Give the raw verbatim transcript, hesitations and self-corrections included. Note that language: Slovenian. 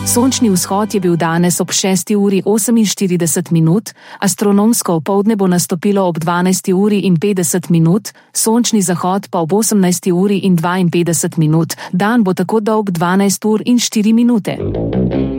Sončni vzhod je bil danes ob šesti uri oseminštirideset minut, astronomsko opoldne bo nastopilo ob dvanajsti uri in petdeset minut, sončni zahod pa ob osemnajsti uri in dvainpetdeset minut, dan bo tako dolg dvanajst ur in štiri minute.